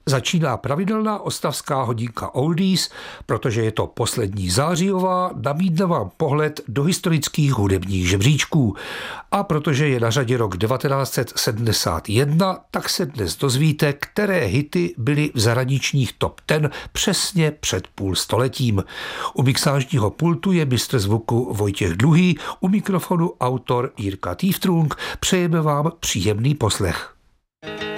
Začíná pravidelná ostravská hodinka Oldies, protože je to poslední zářijová, nabídne vám pohled do historických hudebních žebříčků. A protože je na řadě rok 1971, tak se dnes dozvíte, které hity byly v zahraničních top 10 přesně před půl stoletím. U mixážního pultu je mistr zvuku Vojtěch Dluhý, u mikrofonu autor Jirka Týftrung. Přejeme vám příjemný poslech.